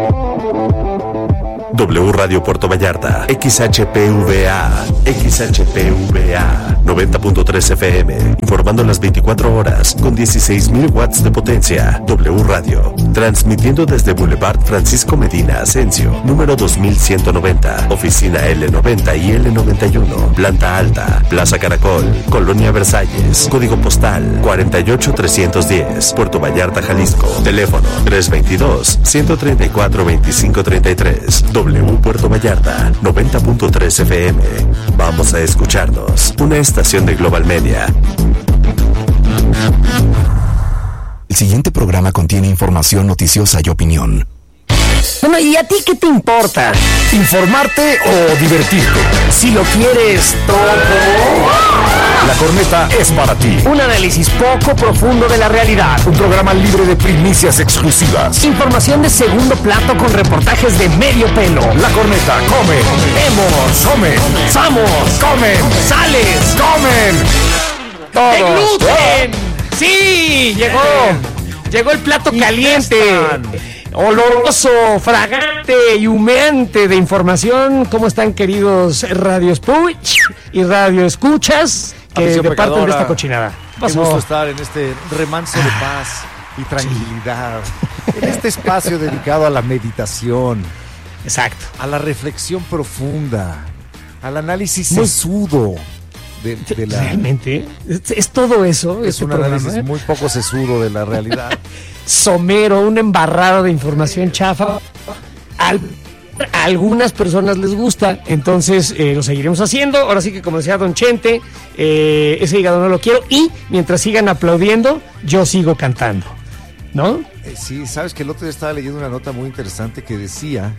W Radio Puerto Vallarta, XHPVA 90.3 FM, informando las 24 horas con 16.000 watts de potencia. W Radio, transmitiendo desde Boulevard Francisco Medina Asensio, número 2190, oficina L90 y L91, planta alta, Plaza Caracol, Colonia Versalles, código postal 48310, Puerto Vallarta, Jalisco, teléfono 322-134-2533. W Puerto Vallarta, 90.3 FM. Vamos a escucharnos. Una estación de Global Media. El siguiente programa contiene información noticiosa y opinión. Bueno, ¿y a ti qué te importa? ¿Informarte o divertirte? Si lo quieres todo. La Corneta es para ti. Un análisis poco profundo de la realidad. Un programa libre de primicias exclusivas. Información de segundo plato con reportajes de medio pelo. La Corneta come. Hemos. Comen. Somos. Comen. Sales. Comen. ¡De gluten! ¡Sí! Llegó. Llegó el plato caliente. Oloroso, fragante y humeante de información. ¿Cómo están, queridos radioescuchas y radioescuchas que departen de esta cochinada? Qué gusto estar en este remanso de paz y tranquilidad, en este espacio dedicado a la meditación. Exacto. A la reflexión profunda, al análisis sesudo de la... ¿Realmente? ¿Es todo eso? Es un análisis muy poco sesudo de la realidad. Somero, una embarrada de información chafa. A algunas personas les gusta, entonces lo seguiremos haciendo. Ahora sí que, como decía Don Chente, ese hígado no lo quiero. Y mientras sigan aplaudiendo, yo sigo cantando, ¿no? Sí, sabes que el otro día estaba leyendo una nota muy interesante que decía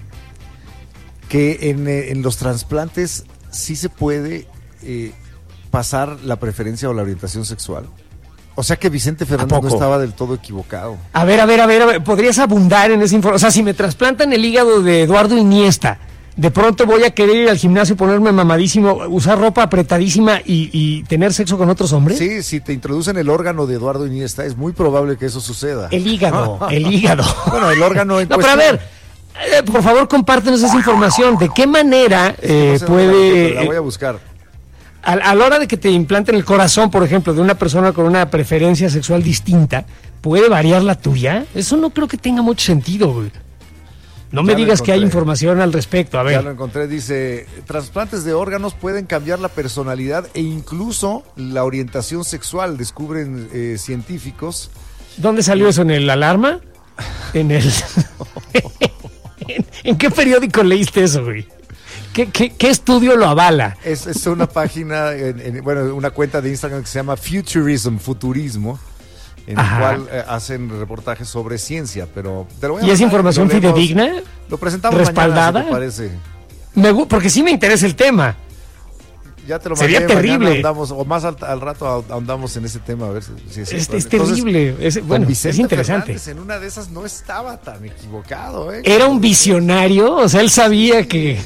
que en los trasplantes sí se puede pasar la preferencia o la orientación sexual. O sea que Vicente Fernández no estaba del todo equivocado. A ver, ¿podrías abundar en esa información? O sea, si me trasplantan el hígado de Eduardo Iniesta, de pronto voy a querer ir al gimnasio, ponerme mamadísimo, usar ropa apretadísima y tener sexo con otros hombres. Sí, si te introducen el órgano de Eduardo Iniesta, es muy probable que eso suceda. El hígado. Bueno, el órgano en cuestión. Pero a ver, por favor, compártenos esa información. ¿De qué manera puede...? La voy a buscar. A la hora de que te implanten el corazón, por ejemplo, de una persona con una preferencia sexual distinta, ¿puede variar la tuya? Eso no creo que tenga mucho sentido, güey. No me digas que hay información al respecto, a ver. Ya lo encontré, dice, trasplantes de órganos pueden cambiar la personalidad e incluso la orientación sexual, descubren científicos. ¿Dónde salió eso? ¿En el Alarma? ¿En el...? ¿En qué periódico leíste eso, güey? ¿Qué estudio lo avala? Es una página, una cuenta de Instagram que se llama Futurismo, en la cual hacen reportajes sobre ciencia, pero te lo voy a ¿Y es información fidedigna? Lo presentamos ¿respaldada? mañana, si te parece. Porque sí me interesa el tema. Ya te lo Sería mandé, terrible. Ahondamos, o más al rato ahondamos en ese tema, a ver si es terrible. Es interesante. Fernández en una de esas no estaba tan equivocado. Era un visionario, o sea, él sabía que...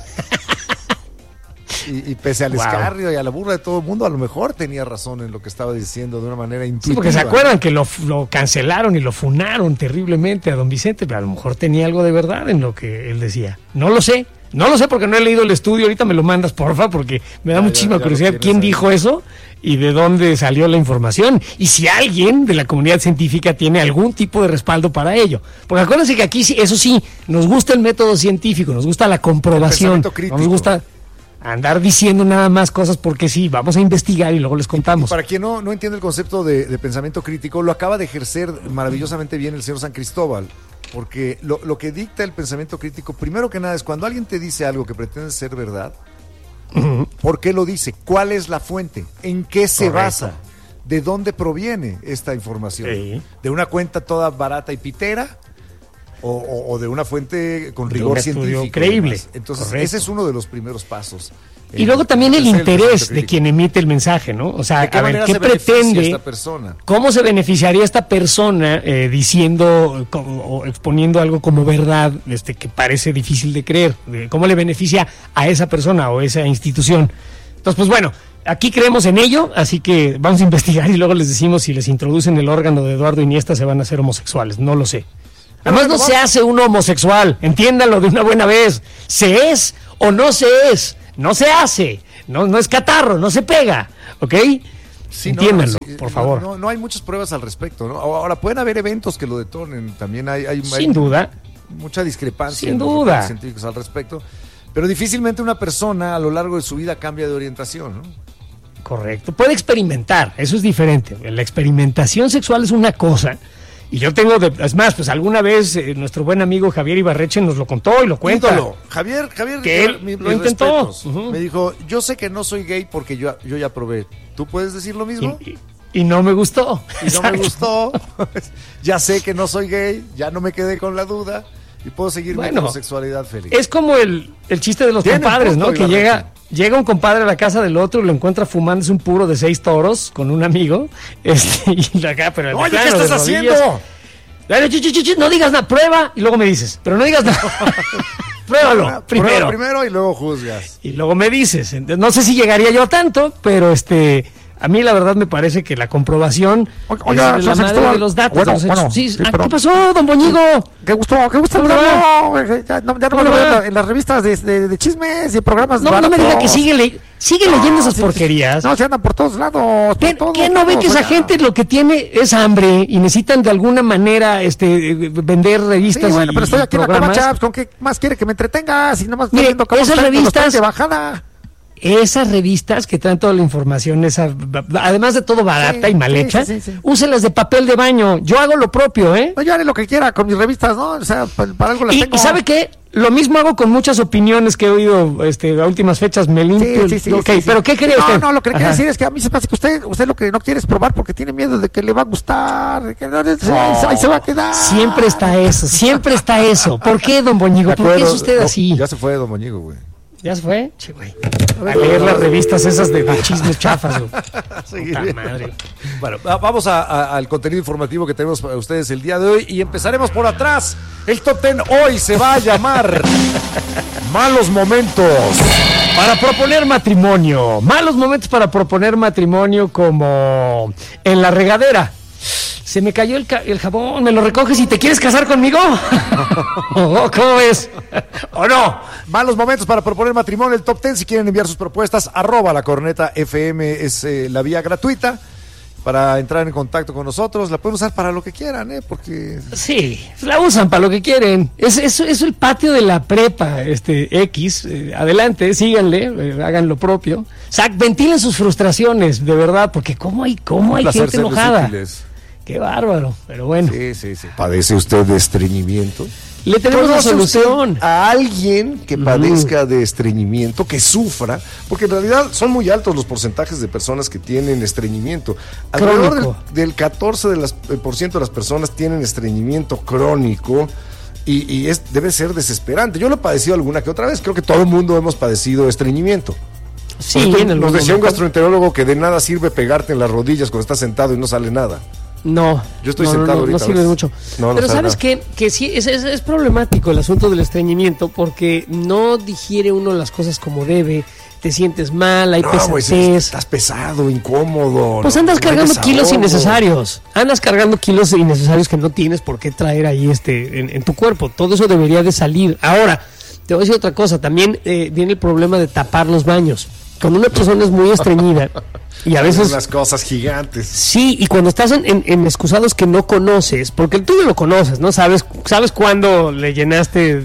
Y pese al escarrio y a la burla de todo el mundo, a lo mejor tenía razón en lo que estaba diciendo de una manera intuitiva. Sí, porque se acuerdan que lo cancelaron y lo funaron terriblemente a don Vicente, pero a lo mejor tenía algo de verdad en lo que él decía. No lo sé porque no he leído el estudio. Ahorita me lo mandas, porfa, porque me da muchísima curiosidad quién dijo eso y de dónde salió la información. Y si alguien de la comunidad científica tiene algún tipo de respaldo para ello. Porque acuérdense que aquí, eso sí, nos gusta el método científico, nos gusta la comprobación, no nos gusta andar diciendo nada más cosas porque sí, vamos a investigar y luego les contamos. Y para quien no entiende el concepto de pensamiento crítico, lo acaba de ejercer maravillosamente bien el señor San Cristóbal, porque lo que dicta el pensamiento crítico, primero que nada, es cuando alguien te dice algo que pretende ser verdad, ¿por qué lo dice? ¿Cuál es la fuente? ¿En qué se basa? ¿De dónde proviene esta información? Sí. ¿De una cuenta toda barata y pitera? O de una fuente con rigor científico creíble. Entonces, ese es uno de los primeros pasos. Y luego también el interés de quien emite el mensaje, ¿no? O sea, a ver, ¿qué pretende esta persona? ¿Cómo se beneficiaría esta persona diciendo o exponiendo algo como verdad que parece difícil de creer? ¿Cómo le beneficia a esa persona o esa institución? Entonces, pues bueno, aquí creemos en ello, así que vamos a investigar y luego les decimos si les introducen el órgano de Eduardo Iniesta se van a hacer homosexuales. No lo sé. Además no se hace uno homosexual, entiéndalo de una buena vez. Se es o no se es, no se hace, no es catarro, no se pega, ¿ok? Sí, entiéndanlo, sí, por favor. No hay muchas pruebas al respecto, ¿no? Ahora, pueden haber eventos que lo detonen, también hay Sin duda. mucha discrepancia Sin en los duda. reportes científicos al respecto, pero difícilmente una persona a lo largo de su vida cambia de orientación, ¿no? Correcto, puede experimentar, eso es diferente. La experimentación sexual es una cosa. Y yo tengo, es más, pues alguna vez nuestro buen amigo Javier Ibarreche nos lo contó y lo cuenta. Ídolo. Javier, que él lo intentó. Me dijo, yo sé que no soy gay porque yo ya probé. ¿Tú puedes decir lo mismo? Y no me gustó. Y no me gustó. Ya sé que no soy gay, ya no me quedé con la duda y puedo seguir mi homosexualidad feliz. Es como el chiste de los compadres, ¿no? Que llega un compadre a la casa del otro y lo encuentra fumándose un puro de 6 toros con un amigo. Y acá, pero oye, ¿qué estás haciendo? No digas nada, prueba y luego me dices. Pero no digas nada. Pruébalo primero. Primero y luego juzgas. Y luego me dices. No sé si llegaría yo a tanto, pero a mí la verdad me parece que la comprobación es la madre de los datos. ¿Qué pasó, don Boñigo? Qué gusto ya no me lo veo en las revistas de chismes y programas. No me diga que sigue leyendo esas porquerías. No, se andan por todos lados. ¿Qué no ve que esa gente lo que tiene es hambre y necesitan de alguna manera vender revistas? Sí, bueno, pero estoy aquí programas. En la Chaps, ¿con qué más quiere que me entretenga? Si nomás estoy Mire, viendo cómo esas revistas de bajada. Esas revistas que traen toda la información, además de todo barata y mal hecha, úselas de papel de baño. Yo hago lo propio, ¿eh? No, yo haré lo que quiera con mis revistas, ¿no? O sea, para algo las tengo. ¿Y sabe qué? Lo mismo hago con muchas opiniones que he oído a últimas fechas. Me limpio. Sí. ¿Pero qué cree usted? No, lo que quiere decir es que a mí se me hace que usted lo que no quiere es probar porque tiene miedo de que le va a gustar, de que ahí se va a quedar. Siempre está eso. ¿Por qué, don Boñigo? ¿Por qué es usted así? Ya se fue, don Boñigo, güey. ¿Ya se fue? Che, güey. A leer las revistas esas de chismes chafas, güey. Puta madre. Bueno, vamos al contenido informativo que tenemos para ustedes el día de hoy y empezaremos por atrás. El Top 10 hoy se va a llamar Malos Momentos para proponer matrimonio. Malos momentos para proponer matrimonio, como en la regadera. Se me cayó el jabón, ¿me lo recoges y te quieres casar conmigo? ¿Cómo ves? ¿O no? Malos momentos para proponer matrimonio, el Top 10. Si quieren enviar sus propuestas, @lacornetafm es la vía gratuita para entrar en contacto con nosotros. La pueden usar para lo que quieran, porque... Sí, la usan para lo que quieren. Es el patio de la prepa, X. Adelante, síganle, hagan lo propio. Ventilen sus frustraciones, de verdad, porque cómo hay gente enojada. Qué bárbaro, pero bueno. Sí. ¿Padece usted de estreñimiento? Le tenemos la solución. A alguien que padezca de estreñimiento, que sufra, porque en realidad son muy altos los porcentajes de personas que tienen estreñimiento. Alrededor del 14% de las personas tienen estreñimiento crónico y debe ser desesperante. Yo lo he padecido alguna que otra vez, creo que todo el mundo hemos padecido estreñimiento. Sí, nos decía un gastroenterólogo que de nada sirve pegarte en las rodillas cuando estás sentado y no sale nada. No, yo estoy sentado ahorita. No sirve mucho. Pero sabes que sí, es problemático el asunto del estreñimiento porque no digiere uno las cosas como debe, te sientes mal, hay pesadez. Estás pesado, incómodo. Pues andas cargando kilos innecesarios. Andas cargando kilos innecesarios que no tienes por qué traer ahí en tu cuerpo. Todo eso debería de salir. Ahora, te voy a decir otra cosa. También viene el problema de tapar los baños. Cuando una persona es muy estreñida y a veces... unas cosas gigantes. Sí, y cuando estás en excusados que no conoces, porque tú lo conoces, ¿no? ¿Sabes cuándo le llenaste?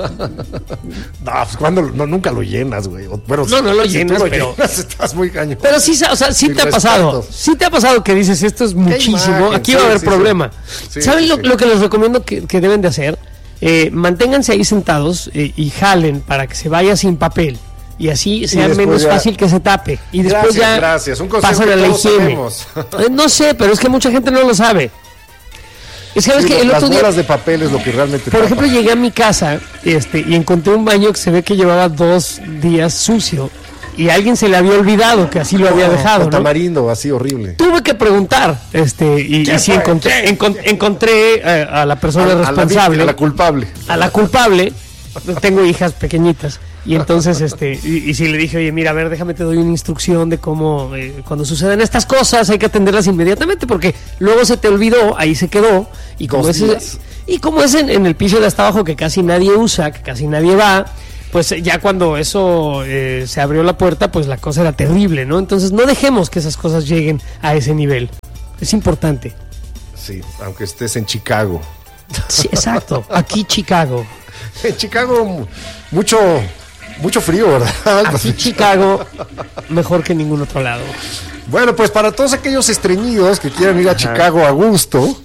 No, pues nunca lo llenas, güey. Bueno, no lo llenas, pero... estás muy cañón. Pero sí, sí te ha pasado. Sí te ha pasado que dices, esto es muchísimo, aquí va a haber problema. Sí. ¿Saben lo que les recomiendo que deben de hacer? Manténganse ahí sentados y jalen para que se vaya sin papel. Y así sea menos fácil que se tape. Y después gracias. Un consejo pasan a la higiene. No sé, pero es que mucha gente no lo sabe. Es que el otro día, bolas de papel es lo que realmente por ejemplo, llegué a mi casa y encontré un baño que se ve que llevaba 2 días sucio. Y a alguien se le había olvidado que así lo había dejado, ¿no? Tamarindo, así horrible. Tuve que preguntar, y sí encontré a la persona responsable. A la culpable. A la culpable. Tengo hijas pequeñitas. Y entonces, y sí le dije, oye, mira, a ver, déjame te doy una instrucción de cómo, cuando suceden estas cosas hay que atenderlas inmediatamente, porque luego se te olvidó, ahí se quedó, y como es en el piso de hasta abajo que casi nadie usa, que casi nadie va, pues ya cuando eso se abrió la puerta, pues la cosa era terrible, ¿no? Entonces no dejemos que esas cosas lleguen a ese nivel. Es importante. Sí, aunque estés en Chicago. Sí, exacto. Aquí Chicago. En Chicago mucho frío, ¿verdad? Aquí Chicago mejor que en ningún otro lado. Bueno, pues para todos aquellos estreñidos que quieran ir a Chicago a gusto,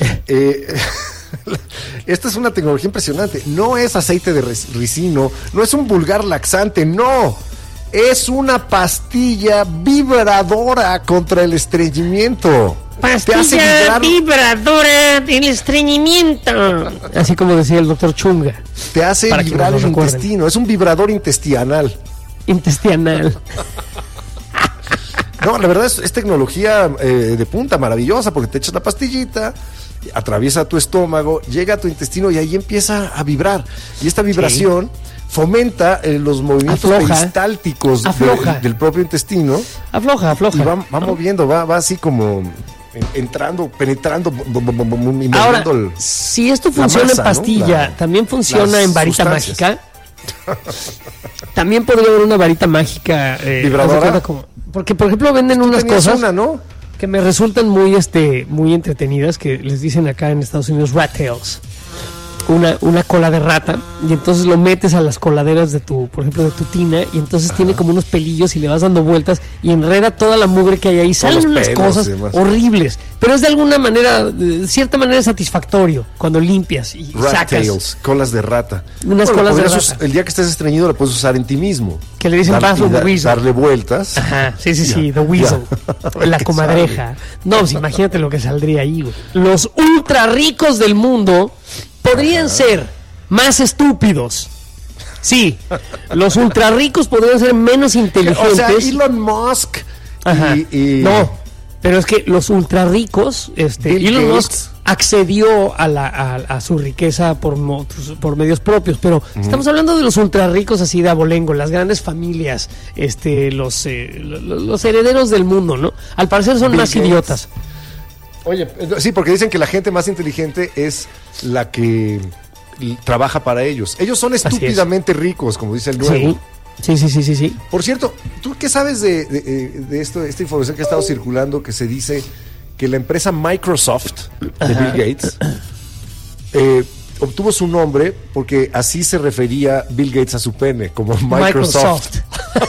esta es una tecnología impresionante. No es aceite de ricino, no es un vulgar laxante, no. Es una pastilla vibradora contra el estreñimiento. Pastilla vibradora del estreñimiento. Así como decía el doctor Chunga. Te hace vibrar el intestino. Es un vibrador intestinal. No, la verdad es tecnología de punta, maravillosa, porque te echas la pastillita, atraviesa tu estómago, llega a tu intestino y ahí empieza a vibrar. Y esta vibración fomenta los movimientos peristálticos del propio intestino. Afloja. Y va moviendo, va así como penetrando. Ahora, si esto funciona en pastilla, ¿también funciona en varita mágica? También podría haber una varita mágica vibradora. Porque, por ejemplo, venden unas cosas ¿no? que me resultan muy entretenidas, que les dicen acá en Estados Unidos rat tails. Una cola de rata, y entonces lo metes a las coladeras de por ejemplo, de tu tina, y entonces tiene como unos pelillos y le vas dando vueltas y enreda toda la mugre que hay ahí. Salen unas cosas horribles, pero es de alguna manera, de cierta manera satisfactorio cuando limpias y rat sacas. Tails, colas de rata. Unas colas de rata. El día que estés estreñido lo puedes usar en ti mismo. Que le dicen darle vueltas. Ajá, sí, the weasel. La comadreja. No, pues imagínate lo que saldría ahí, güey. Los ultra ricos del mundo podrían ser más estúpidos. Sí, los ultra ricos podrían ser menos inteligentes. O sea, Elon Musk. No, pero es que los ultra ricos, Elon Musk accedió a su riqueza por medios propios, pero estamos hablando de los ultra ricos así de abolengo, las grandes familias, los herederos del mundo, ¿no? Al parecer son más idiotas. Oye, sí, porque dicen que la gente más inteligente es la que trabaja para ellos. Ellos son estúpidamente ricos, como dice el nuevo. Sí. Por cierto, ¿tú qué sabes de esta información que ha estado circulando, que se dice que la empresa Microsoft de Bill Gates obtuvo su nombre porque así se refería Bill Gates a su pene, como Microsoft.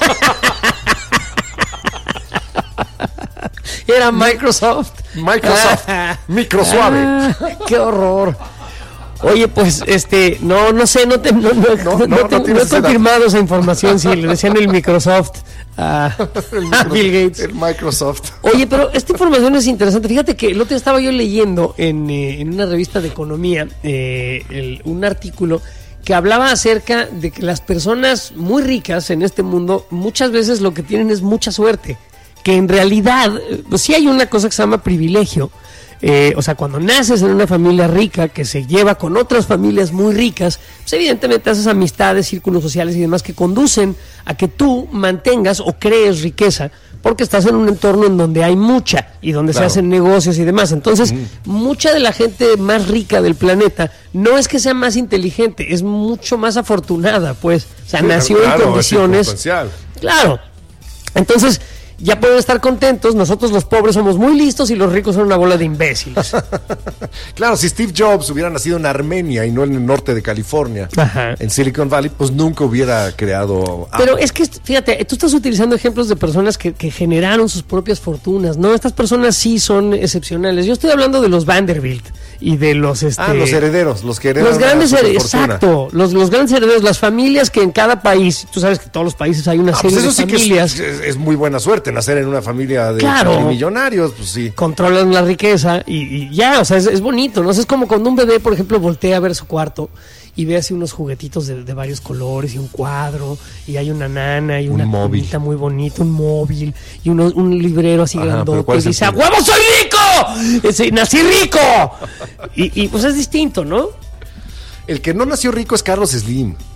Era Microsoft. Microsuave. Qué horror. Oye, pues, no sé, no he confirmado esa información, si le decían el Microsoft a Bill Gates. El Microsoft. Oye, pero esta información es interesante. Fíjate que el otro día estaba yo leyendo en una revista de economía un artículo que hablaba acerca de que las personas muy ricas en este mundo muchas veces lo que tienen es mucha suerte. Que en realidad, pues sí hay una cosa que se llama privilegio. O sea, cuando naces en una familia rica que se lleva con otras familias muy ricas, pues evidentemente haces amistades, círculos sociales y demás que conducen a que tú mantengas o crees riqueza, porque estás en un entorno en donde hay mucha y donde se hacen negocios y demás. Entonces, mucha de la gente más rica del planeta no es que sea más inteligente, es mucho más afortunada, pues. O sea, nació en condiciones. Claro. Entonces, ya pueden estar contentos. Nosotros los pobres somos muy listos y los ricos son una bola de imbéciles. Claro, si Steve Jobs hubiera nacido en Armenia y no en el norte de California, en Silicon Valley, pues nunca hubiera creado Apple. Pero es que, fíjate, tú estás utilizando ejemplos de personas que generaron sus propias fortunas, ¿no? Estas personas sí son excepcionales. Yo estoy hablando de los Vanderbilt y de los... los herederos, los que heredan los grandes exacto, los grandes herederos, las familias que en cada país, tú sabes que en todos los países hay una serie de familias. Que es muy buena suerte nacer en una familia de millonarios, pues sí. Controlan la riqueza y ya, o sea, es bonito, ¿no? Es como cuando un bebé, por ejemplo, voltea a ver su cuarto y ve así unos juguetitos de varios colores y un cuadro y hay una nana y una cunita muy bonita, un móvil y un librero así grandote y dice, ¡a huevo soy rico! ¡Nací rico! Y pues es distinto, ¿no? El que no nació rico es Carlos Slim.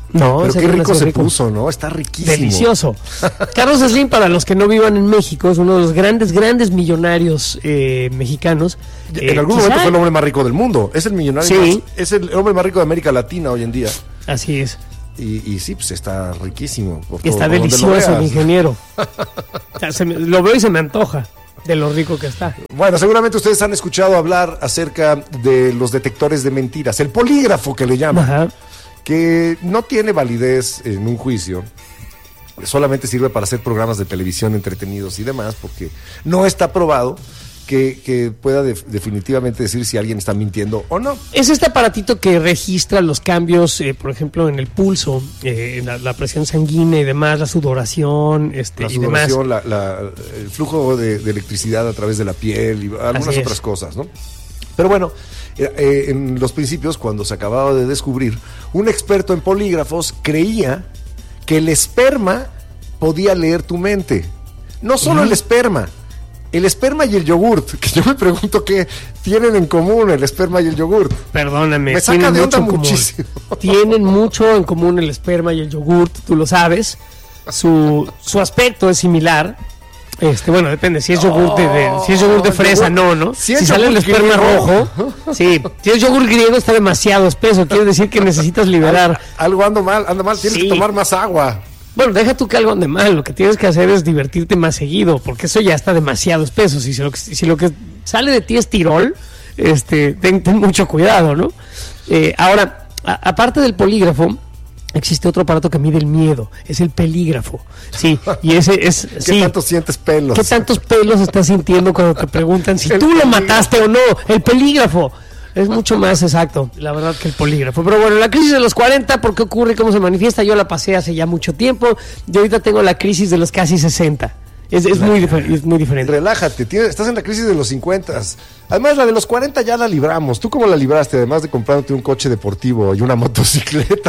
No, Pero ese qué no rico nació se rico. puso, ¿no? Está riquísimo. Delicioso. Carlos Slim, para los que no vivan en México, es uno de los grandes millonarios mexicanos. En algún momento fue el hombre más rico del mundo. Es el millonario. Sí. Es el hombre más rico de América Latina hoy en día. Así es. Y sí, pues está riquísimo. Y está delicioso el ingeniero. O sea, lo veo y se me antoja de lo rico que está. Bueno, seguramente ustedes han escuchado hablar acerca de los detectores de mentiras, el polígrafo que le llaman, Ajá. que no tiene validez en un juicio, solamente sirve para hacer programas de televisión entretenidos y demás, porque no está probado que pueda definitivamente decir si alguien está mintiendo o no. Es este aparatito que registra los cambios, por ejemplo, en el pulso, en la presión sanguínea y demás, la sudoración, La y demás. sudoración, el flujo de electricidad a través de la piel y algunas Así es. otras cosas, ¿no? Pero bueno, en los principios, cuando se acababa de descubrir, un experto en polígrafos creía que el esperma podía leer tu mente. No solo el esperma y el yogurt, que yo me pregunto qué tienen en común el esperma y el yogurt. Perdóname. Me saca tienen de onda mucho en común. muchísimo. Tienen mucho en común el esperma y el yogurt, tú lo sabes. Su aspecto es similar. Bueno, depende, si es yogur si es yogur de fresa, no. Si es sale el yogur esperma griego. rojo, sí. Si es yogur griego está demasiado espeso, quiere decir que necesitas liberar. Algo anda mal, tienes Sí. que tomar más agua. Bueno, deja tú que algo ande mal, lo que tienes que hacer es divertirte más seguido, porque eso ya está demasiado espeso. Si lo que sale de ti es tirol, ten mucho cuidado, ¿no? Ahora, aparte del polígrafo, existe otro aparato que mide el miedo, es el pelígrafo. Sí, y ese es... ¿Qué tanto sientes pelos? ¿Qué tantos pelos estás sintiendo cuando te preguntan si tú lo mataste o no? El pelígrafo. Es mucho más exacto, la verdad, que el polígrafo. Pero bueno, la crisis de los 40, ¿por qué ocurre? ¿Cómo se manifiesta? Yo la pasé hace ya mucho tiempo. Yo ahorita tengo la crisis de los casi 60. Es muy diferente. Relájate, estás en la crisis de los 50. Además, la de los 40 ya la libramos. ¿Tú cómo la libraste? Además de comprándote un coche deportivo y una motocicleta.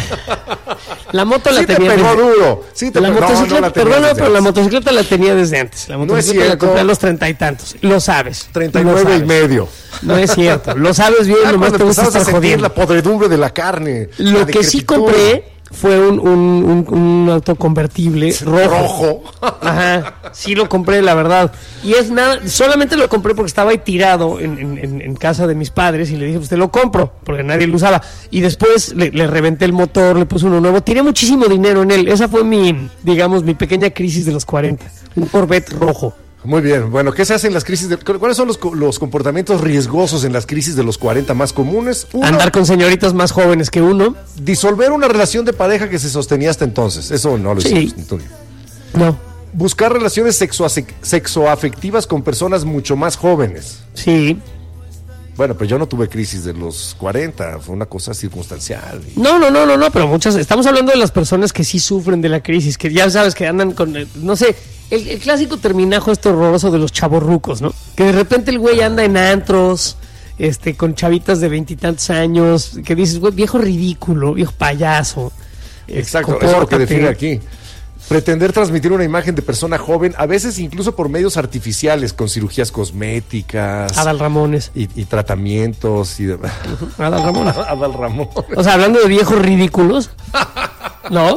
La moto la Sí te tenía pegó desde... duro. Sí te La pegó. motocicleta, No la tenías perdona, desde pero la antes. motocicleta la tenía desde antes. La No es motocicleta la cierto. compré a los 30 y tantos. Lo sabes. 39 Lo y sabes. medio. No es cierto. Lo sabes bien, Ah, nomás cuando te gusta empezabas a estar sentir jodiendo. la podredumbre de la carne. Lo la que sí decrepitud. compré fue un auto convertible rojo. Ajá, sí lo compré, la verdad. Y es nada, solamente lo compré porque estaba ahí tirado en casa de mis padres y le dije, pues te lo compro, porque nadie lo usaba. Y después le reventé el motor, le puse uno nuevo. Tiré muchísimo dinero en él. Esa fue mi pequeña crisis de los 40. Un Corvette rojo. Muy bien, bueno, ¿qué se hace en las crisis? ¿Cuáles son los comportamientos riesgosos en las crisis de los 40 más comunes? Uno, Andar con señoritas más jóvenes que uno. disolver una relación de pareja que se sostenía hasta entonces. Eso no lo Sí. hicimos, ni tú ni yo. No, Buscar relaciones sexoafectivas con personas mucho más jóvenes. sí. Bueno, pero yo no tuve crisis de los 40, fue una cosa circunstancial. No, pero muchas, estamos hablando de las personas que sí sufren de la crisis, que ya sabes que andan con, no sé, el clásico terminajo este horroroso de los chavorrucos, ¿no? Que de repente el güey anda en antros, con chavitas de 20 y tantos años, que dices, güey, viejo ridículo, viejo payaso. Exacto, eso es lo que compórtate. define aquí. Pretender transmitir una imagen de persona joven, a veces incluso por medios artificiales, con cirugías cosméticas Adal Ramones. y tratamientos y demás. Adal Ramones. Adal Ramón. O sea, hablando de viejos ridículos, ¿no?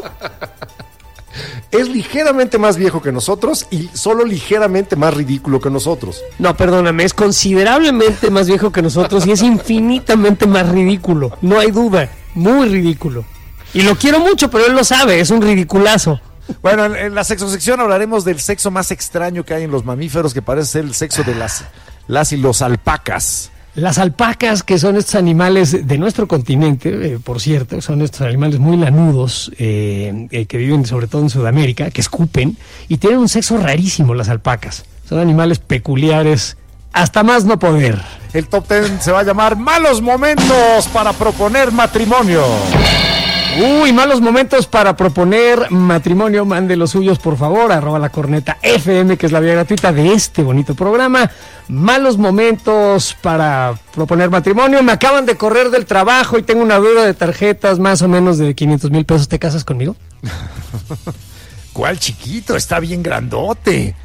Es ligeramente más viejo que nosotros y solo ligeramente más ridículo que nosotros. No, perdóname, es considerablemente más viejo que nosotros y es infinitamente más ridículo. No hay duda, muy ridículo. Y lo quiero mucho, pero él lo sabe, es un ridiculazo. Bueno, en la sexosección hablaremos del sexo más extraño que hay en los mamíferos, que parece ser el sexo de las y los alpacas. Las alpacas, que son estos animales de nuestro continente, por cierto, son estos animales muy lanudos, que viven sobre todo en Sudamérica, que escupen, y tienen un sexo rarísimo las alpacas. Son animales peculiares, hasta más no poder. El top 10 se va a llamar Malos Momentos para Proponer Matrimonio. Uy, malos momentos para proponer matrimonio. Mande los suyos, por favor, @lacorneta_FM, que es la vía gratuita de este bonito programa. Malos momentos para proponer matrimonio. Me acaban de correr del trabajo y tengo una deuda de tarjetas más o menos de 500,000 pesos. ¿Te casas conmigo? ¿Cuál chiquito? Está bien grandote.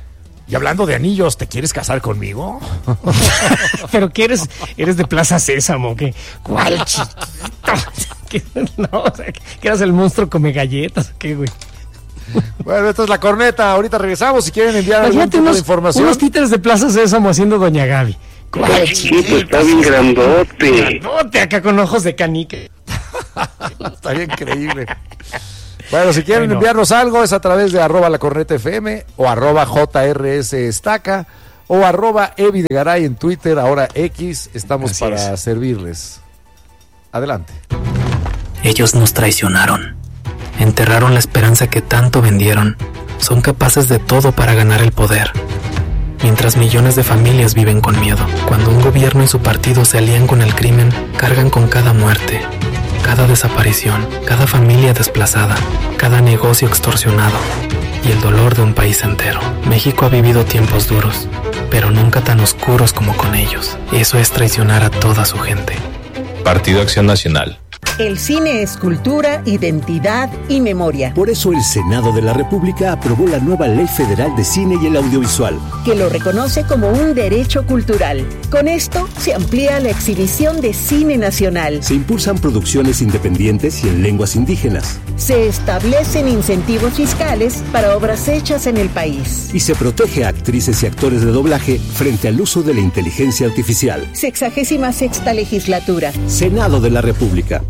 Y hablando de anillos, ¿te quieres casar conmigo? ¿Pero qué eres? ¿Eres de Plaza Sésamo? ¿Qué? ¿Cuál chiquito? No, o sea, que eras el monstruo come galletas, ¿qué, güey? Bueno, esta es La Corneta. Ahorita regresamos. Si quieren enviar algún tipo de información. Unos títeres de Plaza Sésamo haciendo Doña Gaby. ¿Cuál chiquito? Está bien grandote. Grandote, acá con ojos de canica. Está bien increíble. Bueno, si quieren enviarnos algo es a través de @lacornetafm o @JRSestaca o @Evidegaray en Twitter, ahora X. Estamos Así para es. servirles. Adelante. Ellos nos traicionaron. Enterraron la esperanza que tanto vendieron. Son capaces de todo para ganar el poder. Mientras millones de familias viven con miedo. Cuando un gobierno y su partido se alían con el crimen, cargan con cada muerte, cada desaparición, cada familia desplazada, cada negocio extorsionado y el dolor de un país entero. México ha vivido tiempos duros, pero nunca tan oscuros como con ellos. Eso es traicionar a toda su gente. Partido Acción Nacional. El cine es cultura, identidad y memoria. Por eso el Senado de la República aprobó la nueva Ley Federal de Cine y el Audiovisual, que lo reconoce como un derecho cultural. Con esto se amplía la exhibición de cine nacional. Se impulsan producciones independientes y en lenguas indígenas. Se establecen incentivos fiscales para obras hechas en el país. Y se protege a actrices y actores de doblaje frente al uso de la inteligencia artificial. 66ª legislatura. Senado de la República.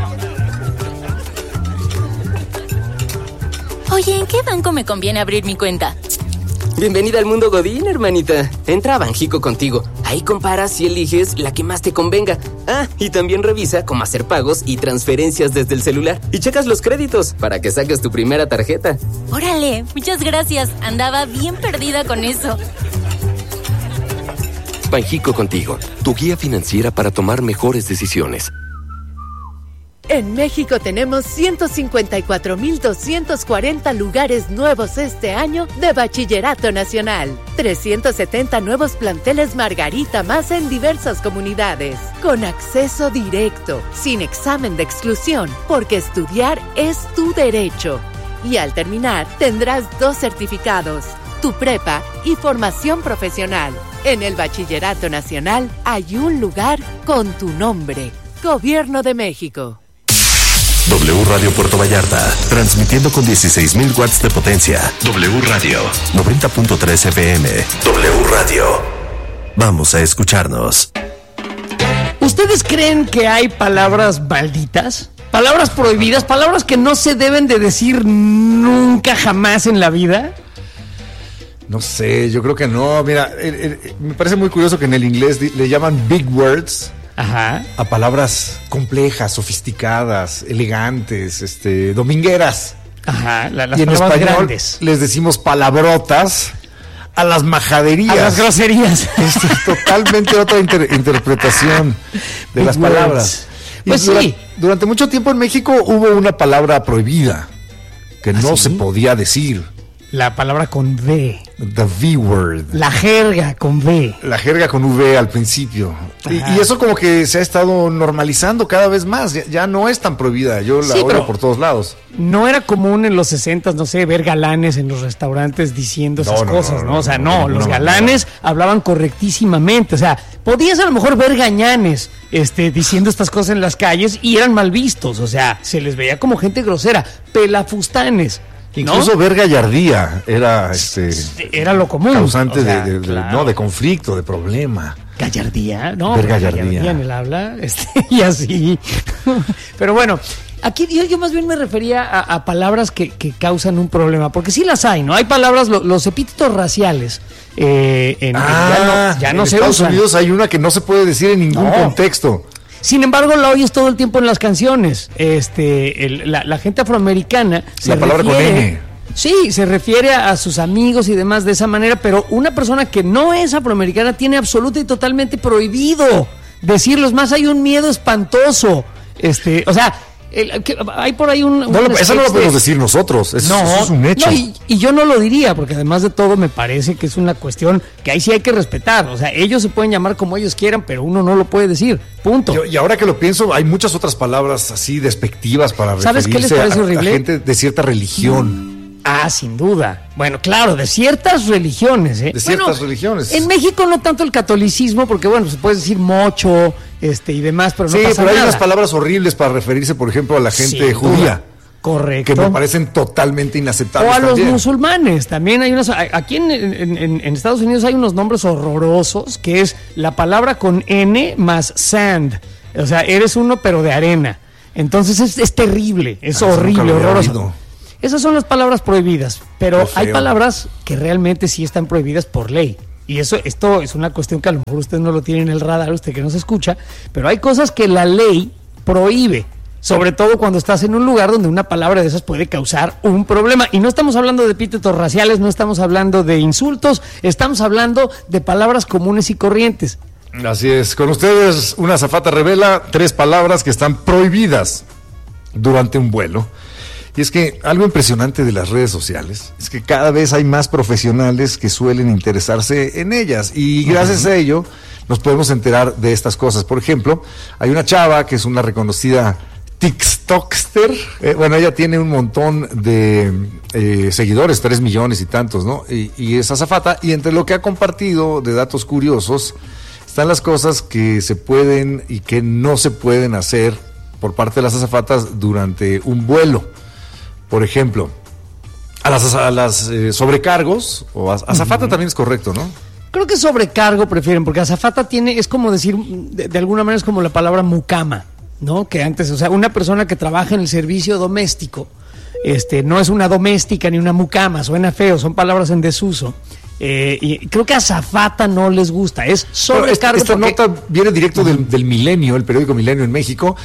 Oye, ¿en qué banco me conviene abrir mi cuenta? Bienvenida al mundo Godín, hermanita. Entra a Banjico contigo. Ahí comparas y eliges la que más te convenga. Ah, y también revisa cómo hacer pagos y transferencias desde el celular. Y checas los créditos para que saques tu primera tarjeta. Órale, muchas gracias. Andaba bien perdida con eso. Banjico contigo, tu guía financiera para tomar mejores decisiones. En México tenemos 154,240 lugares nuevos este año de Bachillerato Nacional. 370 nuevos planteles Margarita más en diversas comunidades. Con acceso directo, sin examen de exclusión, porque estudiar es tu derecho. Y al terminar, tendrás 2 certificados, tu prepa y formación profesional. En el Bachillerato Nacional hay un lugar con tu nombre. Gobierno de México. W Radio Puerto Vallarta, transmitiendo con 16,000 watts de potencia. W Radio, 90.3 FM. W Radio. Vamos a escucharnos. ¿Ustedes creen que hay palabras malditas? Palabras prohibidas, palabras que no se deben de decir nunca jamás en la vida. No sé, yo creo que no. Mira, me parece muy curioso que en el inglés le llaman big words. Ajá. A palabras complejas, sofisticadas, elegantes, domingueras. Ajá, las y en palabras español grandes. Les decimos palabrotas a las majaderías. A las groserías. Es totalmente otra interpretación de Big las words. palabras. Pues sí. Durante mucho tiempo en México hubo una palabra prohibida que no se podía decir. La palabra con V. The V-word. La jerga con V. La jerga con V al principio. Y eso como que se ha estado normalizando cada vez más. Ya no es tan prohibida. Yo la oigo por todos lados. No era común en los 60s, no sé, ver galanes en los restaurantes diciendo esas cosas, ¿no? O sea, los galanes hablaban correctísimamente. O sea, podías a lo mejor ver gañanes diciendo estas cosas en las calles y eran mal vistos. O sea, se les veía como gente grosera. Pelafustanes. Incluso ver gallardía era era lo común, causante claro. de conflicto, de problema. Gallardía, ¿no? Ver gallardía en el habla, y así. Pero bueno, aquí yo más bien me refería a palabras que causan un problema, porque sí las hay, ¿no? Hay palabras, los epítetos raciales, ya no se usan. En Estados Unidos hay una que no se puede decir en ningún contexto. Sin embargo, la oyes todo el tiempo en las canciones. La gente afroamericana la palabra con N. Sí, se refiere a sus amigos y demás de esa manera, pero una persona que no es afroamericana tiene absoluta y totalmente prohibido decirlo. Es más, hay un miedo espantoso. O sea, hay por ahí eso no lo podemos decir nosotros. Eso es un hecho. No, y yo no lo diría, porque además de todo me parece que es una cuestión que ahí sí hay que respetar. O sea, ellos se pueden llamar como ellos quieran, pero uno no lo puede decir. Punto. Y ahora que lo pienso, hay muchas otras palabras así despectivas para ¿sabes referirse qué les parece horrible? a gente de cierta religión. Ah, sin duda. Bueno, claro, de ciertas religiones, ¿eh? De ciertas religiones. En México no tanto el catolicismo, porque bueno, se puede decir mocho, y demás, pero no sí, pasa pero hay nada. unas palabras horribles para referirse, por ejemplo, a la gente Sin judía. duda. Correcto. Que me parecen totalmente inaceptables. O a también. los musulmanes. También hay unas. Aquí en Estados Unidos hay unos nombres horrorosos, que es la palabra con N más sand. O sea, eres uno, pero de arena. Entonces es terrible, es horrible, horroroso. Esas son las palabras prohibidas, pero hay palabras que realmente sí están prohibidas por ley. Y esto es una cuestión que a lo mejor usted no lo tiene en el radar, usted que nos escucha, pero hay cosas que la ley prohíbe, sobre todo cuando estás en un lugar donde una palabra de esas puede causar un problema. Y no estamos hablando de epítetos raciales, no estamos hablando de insultos, estamos hablando de palabras comunes y corrientes. Así es, con ustedes una azafata revela 3 palabras que están prohibidas durante un vuelo. Y es que algo impresionante de las redes sociales es que cada vez hay más profesionales que suelen interesarse en ellas y gracias a ello nos podemos enterar de estas cosas. Por ejemplo, hay una chava que es una reconocida TikTokster, bueno, ella tiene un montón de seguidores, 3 millones y tantos, ¿no? Y es azafata, y entre lo que ha compartido de datos curiosos están las cosas que se pueden y que no se pueden hacer por parte de las azafatas durante un vuelo. Por ejemplo, a las sobrecargos, o azafata también es correcto, ¿no? Creo que sobrecargo prefieren, porque azafata es como decir, de alguna manera es como la palabra mucama, ¿no? Que antes, o sea, una persona que trabaja en el servicio doméstico, no es una doméstica ni una mucama, suena feo, son palabras en desuso. Y creo que azafata no les gusta, es sobrecargo. Esta nota viene directo del Milenio, el periódico Milenio en México,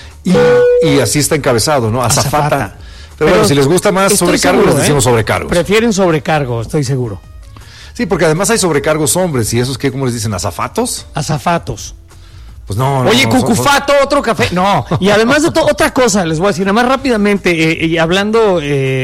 y así está encabezado, ¿no? Azafata. Pero bueno, si les gusta más sobrecargo, les decimos sobrecargos. Prefieren sobrecargo, estoy seguro. Sí, porque además hay sobrecargos hombres, y esos que, ¿cómo les dicen? ¿Azafatos? Azafatos. Pues no. Oye, cucufato, otro café. No, y además de otra cosa, les voy a decir, nada más rápidamente, y hablando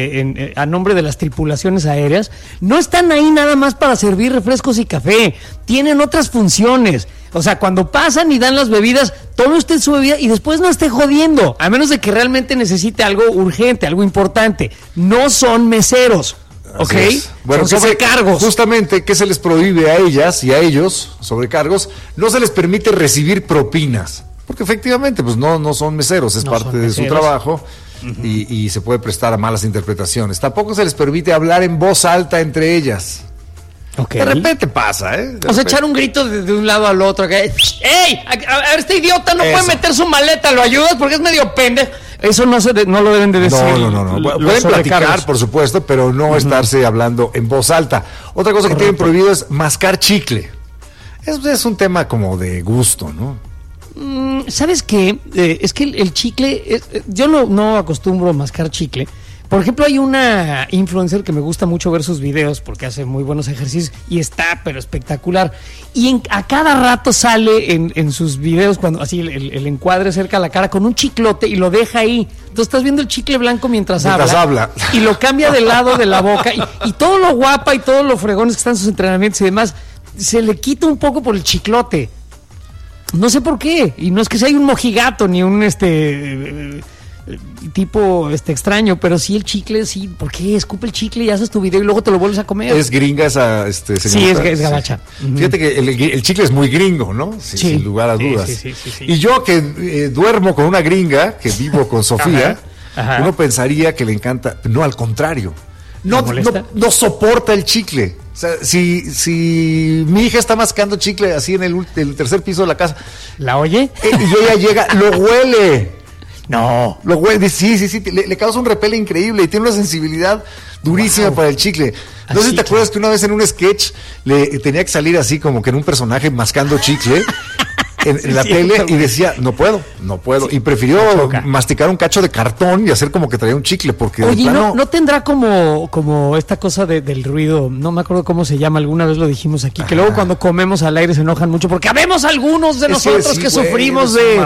a nombre de las tripulaciones aéreas, no están ahí nada más para servir refrescos y café, tienen otras funciones. O sea, cuando pasan y dan las bebidas, tome usted su bebida y después no esté jodiendo, a menos de que realmente necesite algo urgente, algo importante. No son meseros. ¿Ok? Bueno, son sobrecargos. Justamente, ¿qué se les prohíbe a ellas y a ellos, sobrecargos? No se les permite recibir propinas, porque efectivamente pues no son meseros, es parte de su trabajo. Y se puede prestar a malas interpretaciones. Tampoco se les permite hablar en voz alta entre ellas. Okay. De repente pasa, ¿eh? O sea, echar un grito de un lado al otro. ¡Ey! A ver, este idiota no puede meter su maleta, ¿lo ayudas? Porque es medio pendejo. Eso no lo deben de decir. No. Pueden platicar, por supuesto, pero no estarse hablando en voz alta. Otra cosa que tienen prohibido es mascar chicle. Es un tema como de gusto, ¿no? ¿Sabes qué? Es que el chicle, yo no acostumbro a mascar chicle. Por ejemplo, hay una influencer que me gusta mucho ver sus videos porque hace muy buenos ejercicios y está, pero espectacular. Y a cada rato sale en sus videos, cuando así el encuadre cerca a la cara, con un chiclote y lo deja ahí. Entonces estás viendo el chicle blanco mientras habla. Y lo cambia del lado de la boca. Y todo lo guapa y todo lo fregones que están en sus entrenamientos y demás, se le quita un poco por el chiclote. No sé por qué. Y no es que sea un mojigato ni un tipo extraño, pero sí el chicle, sí. ¿Por qué escupe el chicle y haces tu video y luego te lo vuelves a comer? Es gringa esa señorita. Sí, es gabacha. Sí. Fíjate que el chicle es muy gringo, ¿no? Sí, sin lugar a dudas. Sí. Y yo que duermo con una gringa, que vivo con Sofía, Ajá. Uno pensaría que le encanta. No, al contrario. No soporta el chicle. O sea, si mi hija está mascando chicle así en el tercer piso de la casa, ¿la oye? Y ella llega, lo huele. No. Lo huele, sí. Le causa un repele increíble y tiene una sensibilidad durísima para el chicle. No sé si te acuerdas que una vez en un sketch le tenía que salir así como que en un personaje mascando chicle en la tele y decía, no puedo. Sí, y prefirió masticar un cacho de cartón y hacer como que traía un chicle porque oye, no tendrá como esta cosa del ruido, no me acuerdo cómo se llama, alguna vez lo dijimos aquí, que luego cuando comemos al aire se enojan mucho porque habemos algunos de nosotros que sufrimos de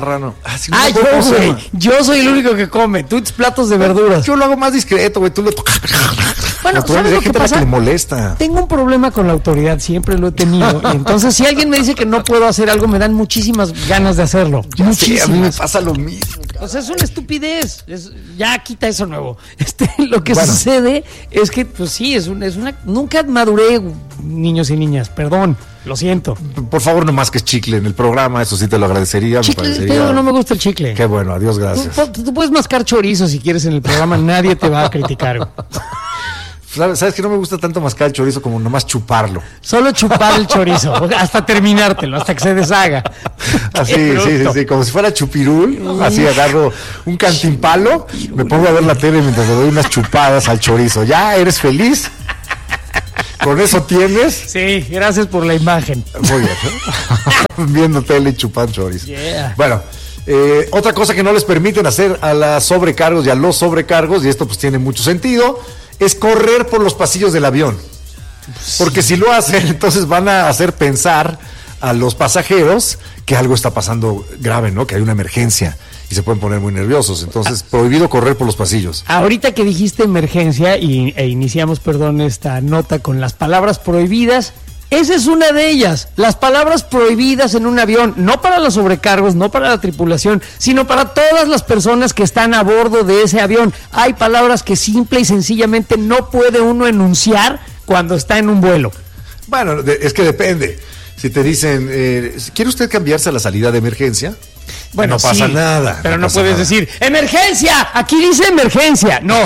yo soy el único que come, tú tus platos de verduras. Yo lo hago más discreto, güey, tú lo bueno, ¿sabes lo que pasa? Que le molesta. Tengo un problema con la autoridad, siempre lo he tenido, y entonces si alguien me dice que no puedo hacer algo, me dan muchísimo muchísimas ganas de hacerlo. Sí, a mí me pasa lo mismo. O sea, es una estupidez. Ya quita eso nuevo. Lo que sucede es que, pues sí, es una. Nunca maduré, niños y niñas. Perdón, lo siento. Por favor, no más que chicle en el programa, eso sí te lo agradecería. Pero no me gusta el chicle. Qué bueno, adiós, gracias. Tú puedes mascar chorizo si quieres en el programa, nadie te va a criticar. ¿Sabes que no me gusta tanto mascar el chorizo como nomás chuparlo? Solo chupar el chorizo, hasta terminártelo, hasta que se deshaga. Así, sí, como si fuera chupirul, así agarro un cantimpalo, me pongo a ver la tele mientras le doy unas chupadas al chorizo. ¿Ya eres feliz? ¿Con eso tienes? Sí, gracias por la imagen. Muy bien, viendo tele y chupando chorizo. Yeah. Bueno, otra cosa que no les permiten hacer a las sobrecargos y a los sobrecargos, y esto pues tiene mucho sentido, es correr por los pasillos del avión. Porque si lo hacen, entonces van a hacer pensar a los pasajeros que algo está pasando grave, ¿no? Que hay una emergencia y se pueden poner muy nerviosos. Entonces, prohibido correr por los pasillos. Ahorita que dijiste emergencia e iniciamos, esta nota con las palabras prohibidas, esa es una de ellas, las palabras prohibidas en un avión, no para los sobrecargos, no para la tripulación, sino para todas las personas que están a bordo de ese avión. Hay palabras que simple y sencillamente no puede uno enunciar cuando está en un vuelo. Bueno, es que depende. Si te dicen, ¿quiere usted cambiarse a la salida de emergencia? Bueno, no pasa nada. Pero no puedes decir, ¡emergencia! Aquí dice emergencia. No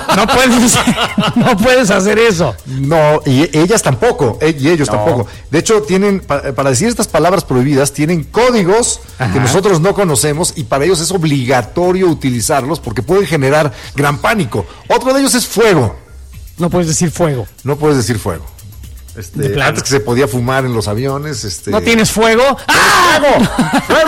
puedes hacer eso. No, y ellas tampoco, y ellos tampoco. De hecho, tienen, para decir estas palabras prohibidas, tienen códigos que nosotros no conocemos y para ellos es obligatorio utilizarlos porque pueden generar gran pánico. Otro de ellos es fuego. No puedes decir fuego. No puedes decir fuego. Antes que se podía fumar en los aviones. ¿No tienes fuego? ¡Ah! ¡Fuego!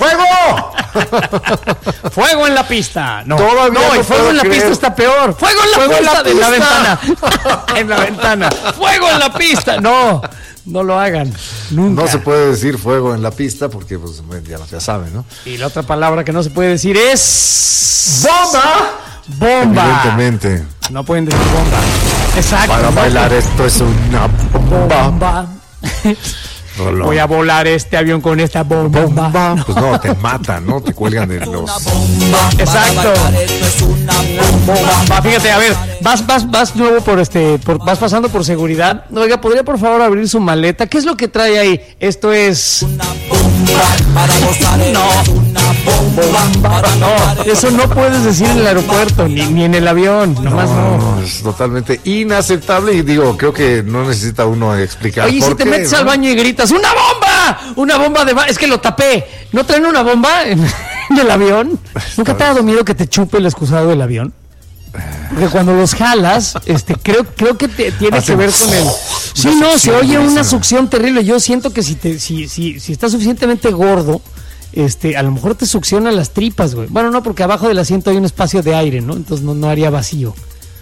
¡Fuego! ¡Fuego en la pista! No, el fuego en la pista está peor. ¡Fuego en la ventana! En la ventana. ¡Fuego en la pista! No lo hagan. Nunca. No se puede decir fuego en la pista porque pues, ya saben, ¿no? Y la otra palabra que no se puede decir es... ¡Bomba! Evidentemente. No pueden decir bomba. Exacto. Para bailar esto es una bomba. Voy a volar este avión con esta bomba. Pues no, te matan, ¿no? Te cuelgan de los... Exacto. Fíjate, a ver, vas nuevo vas pasando por seguridad. Oiga, ¿podría por favor abrir su maleta? ¿Qué es lo que trae ahí? Esto es... Una bomba para gozar. No, eso no puedes decir en el aeropuerto, ni en el avión, nomás no. Es totalmente inaceptable y digo, creo que no necesita uno explicar. Oye, si te metes al baño y gritas, ¡una bomba! ¡Una bomba de es que lo tapé! ¿No traen una bomba en el avión? ¿Nunca te ha dado miedo que te chupe el excusado del avión? Porque cuando los jalas, creo que tiene que ver con el... Sí, no, se oye una succión terrible. Yo siento que si estás suficientemente gordo, a lo mejor te succiona las tripas, güey. Bueno, no, porque abajo del asiento hay un espacio de aire, ¿no? Entonces no haría vacío.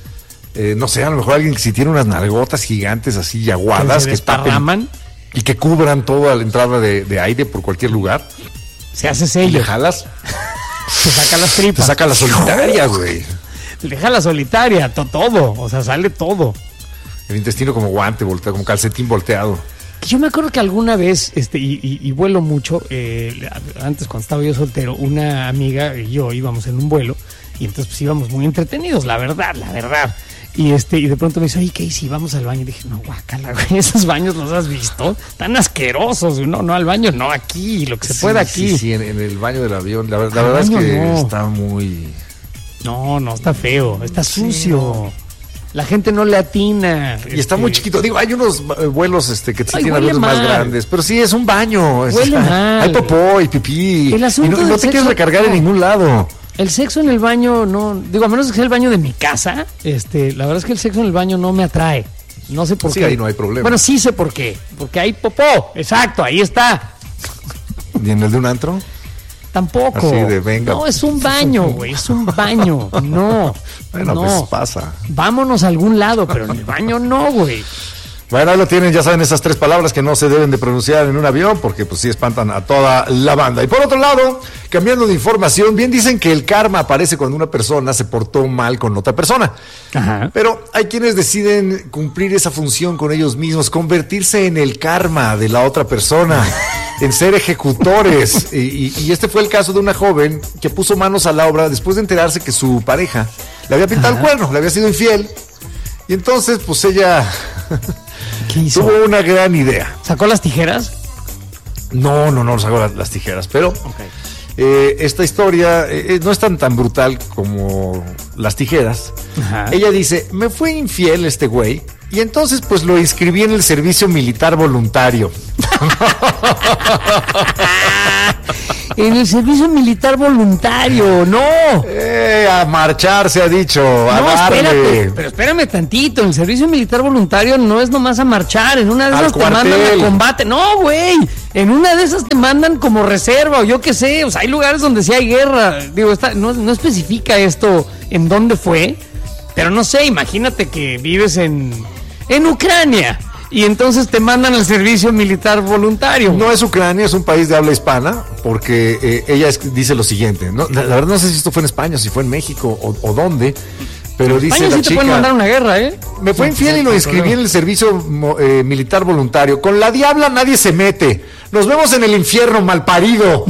No sé, a lo mejor alguien que si tiene unas nalgotas gigantes así aguadas que tapen y que cubran toda la entrada de aire por cualquier lugar. Se hace sello. ¿Le jalas? Te saca las tripas. Te saca la solitaria, güey. Le deja la solitaria, todo. O sea, sale todo. El intestino como guante volteado, como calcetín volteado. Yo me acuerdo que alguna vez, y vuelo mucho, antes cuando estaba yo soltero, una amiga y yo íbamos en un vuelo, y entonces pues íbamos muy entretenidos, la verdad. Y de pronto me dice, oye, ¿qué hice? Vamos al baño. Y dije, no, guácala, güey, esos baños los has visto, tan asquerosos. No al baño, no aquí, lo que se pueda aquí. Sí, en el baño del avión, la verdad es que está muy... No, está feo, está sucio. La gente no le atina. Y está muy chiquito. Digo, hay unos vuelos que sí tienen aviones más grandes, pero sí es un baño. Huele mal. Hay popó y pipí. El asunto y no te quieres recargar en ningún lado. El sexo en el baño no, digo, a menos que sea el baño de mi casa, la verdad es que el sexo en el baño no me atrae. No sé por qué. Sí, ahí no hay problema. Bueno, sí sé por qué. Porque hay popó. Exacto, ahí está. ¿Y en el de un antro? Tampoco. Así de venga. No, es un baño, güey, es un baño. No. Bueno, no. pues pasa. Vámonos a algún lado, pero en el baño no, güey. Bueno, ahí lo tienen, ya saben esas 3 palabras que no se deben de pronunciar en un avión porque pues sí espantan a toda la banda. Y por otro lado, cambiando de información, bien dicen que el karma aparece cuando una persona se portó mal con otra persona. Ajá. Pero hay quienes deciden cumplir esa función con ellos mismos, convertirse en el karma de la otra persona. en ser ejecutores. Y este fue el caso de una joven que puso manos a la obra después de enterarse que su pareja le había pintado el cuerno, le había sido infiel. Y entonces, pues ella tuvo una gran idea. ¿Sacó las tijeras? No sacó las tijeras, pero esta historia no es tan brutal como las tijeras. Ajá. Ella dice, me fue infiel este güey, y entonces pues lo inscribí en el servicio militar voluntario. En el servicio militar voluntario, no. A marchar se ha dicho, a no, darle. Espérate, pero espérame tantito, el servicio militar voluntario no es nomás a marchar, en una de esas te mandan a combate. No, güey, en una de esas te mandan como reserva o yo qué sé, o sea, hay lugares donde sí hay guerra. Digo, no especifica esto en dónde fue, pero no sé, imagínate que vives en Ucrania. Y entonces te mandan al servicio militar voluntario. No es Ucrania, es un país de habla hispana, porque ella dice lo siguiente. No, la verdad no sé si esto fue en España, si fue en México o dónde, pero en dice España la sí chica... te pueden mandar una guerra, ¿eh? Me fue infiel y lo inscribí en el servicio militar voluntario. Con la diabla nadie se mete. Nos vemos en el infierno, malparido.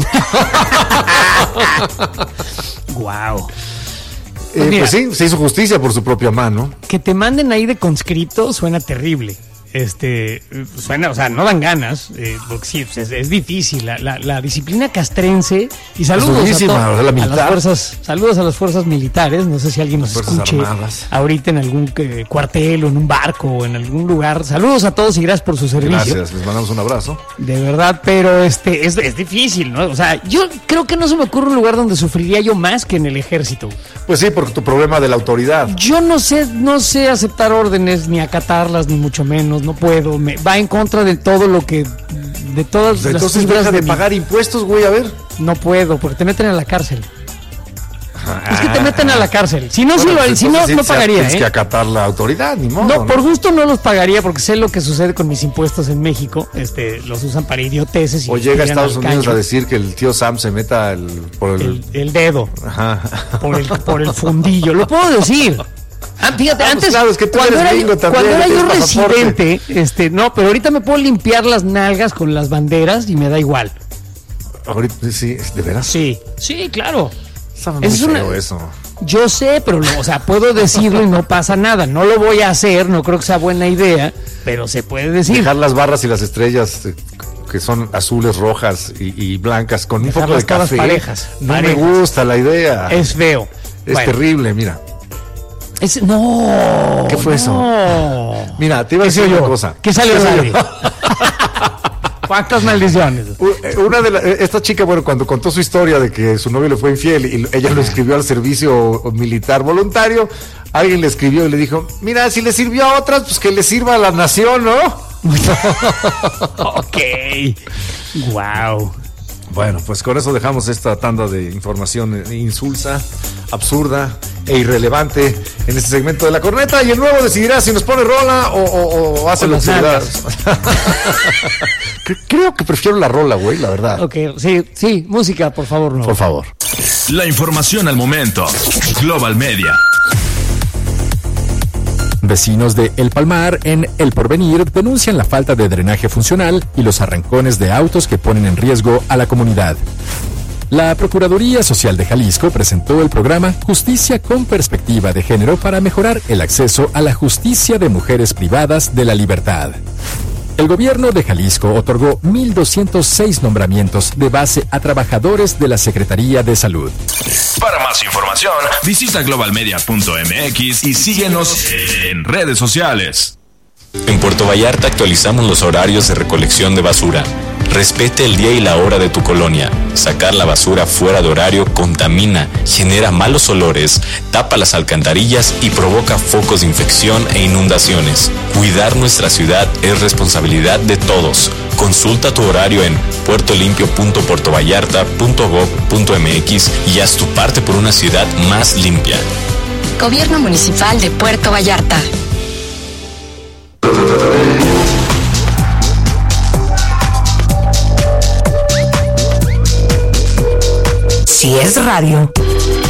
Guau. Pues sí, se hizo justicia por su propia mano. Que te manden ahí de conscripto suena terrible. Suena, o sea, no dan ganas, porque sí, es difícil. La disciplina castrense. Y saludos saludos a las fuerzas militares. No sé si alguien nos escuche armadas ahorita en algún cuartel o en un barco o en algún lugar. Saludos a todos y gracias por su servicio. Gracias, les mandamos un abrazo. De verdad, pero es difícil, ¿no? O sea, yo creo que no se me ocurre un lugar donde sufriría yo más que en el ejército. Pues sí, por tu problema de la autoridad. Yo no sé aceptar órdenes ni acatarlas, ni mucho menos. No puedo, va en contra de todo lo que, de todas pues las entonces deja de pagar impuestos, güey, a ver. No puedo, porque te meten a la cárcel. Es que te meten a la cárcel. Si no, no pagaría. Tienes que acatar la autoridad, ni modo. No, por gusto no los pagaría, porque sé lo que sucede con mis impuestos en México. Los usan para idioteces. O llega a Estados Unidos a decir que el tío Sam se meta por el dedo. Ajá. Por el fundillo. Lo puedo decir. Fíjate, antes, pues claro, es que cuando era yo residente, no, pero ahorita me puedo limpiar las nalgas con las banderas y me da igual. Ahorita sí, ¿de veras? Sí, claro. Eso. Yo sé, pero puedo decirlo y no pasa nada. No lo voy a hacer, no creo que sea buena idea, pero se puede decir. Dejar las barras y las estrellas que son azules, rojas y blancas con un poco de café. Parejas. Me gusta la idea. Es feo. Es terrible, mira. No. ¿Qué fue eso? Mira, te iba a decir una cosa. ¿Qué salió de ahí? ¿Cuántas maldiciones? Esta chica, bueno, cuando contó su historia de que su novio le fue infiel y ella lo escribió al servicio militar voluntario, alguien le escribió y le dijo, mira, si le sirvió a otras, pues que le sirva a la nación, ¿no? Ok. Wow. Bueno, pues con eso dejamos esta tanda de información insulsa, absurda e irrelevante en este segmento de La Corneta, y el nuevo decidirá si nos pone rola o hace lo que se da. Creo que prefiero la rola, güey, la verdad. Ok, sí, música, por favor. No. Por favor. La información al momento. Global Media. Vecinos de El Palmar, en El Porvenir, denuncian la falta de drenaje funcional y los arrancones de autos que ponen en riesgo a la comunidad. La Procuraduría Social de Jalisco presentó el programa Justicia con Perspectiva de Género para mejorar el acceso a la justicia de mujeres privadas de la libertad. El gobierno de Jalisco otorgó 1,206 nombramientos de base a trabajadores de la Secretaría de Salud. Para más información, visita globalmedia.mx y síguenos en redes sociales. En Puerto Vallarta actualizamos los horarios de recolección de basura. Respete el día y la hora de tu colonia. Sacar la basura fuera de horario contamina, genera malos olores, tapa las alcantarillas y provoca focos de infección e inundaciones. Cuidar nuestra ciudad es responsabilidad de todos. Consulta tu horario en puertolimpio.puertovallarta.gov.mx y haz tu parte por una ciudad más limpia. Gobierno Municipal de Puerto Vallarta. Si es radio,